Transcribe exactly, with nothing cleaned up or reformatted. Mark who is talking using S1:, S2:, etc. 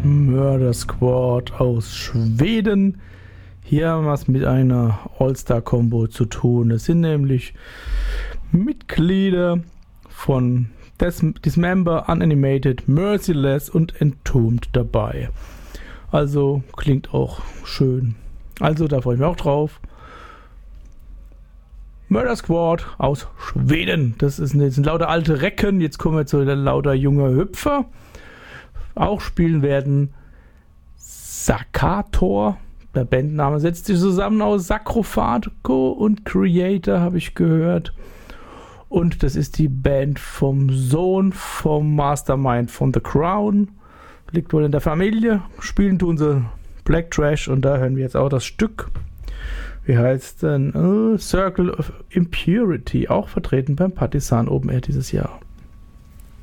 S1: Murder Squad aus Schweden. Hier haben wir es mit einer All-Star-Combo zu tun. Es sind nämlich Mitglieder von Dis- Dismember, Unanimated, Merciless und Entombed dabei. Also klingt auch schön. Also da freue ich mich auch drauf. Murder Squad aus Schweden. Das ist eine, das sind lauter alte Recken. Jetzt kommen wir zu lauter junger Hüpfer. Auch spielen werden Sakator. Der Bandname setzt sich zusammen aus Sakrophago und Creator, habe ich gehört. Und das ist die Band vom Sohn vom Mastermind von The Crown. Liegt wohl in der Familie. Spielen tun sie Black Trash und da hören wir jetzt auch das Stück. Wie heißt denn? Uh, Circle of Impurity. Auch vertreten beim Partisan Open Air dieses Jahr.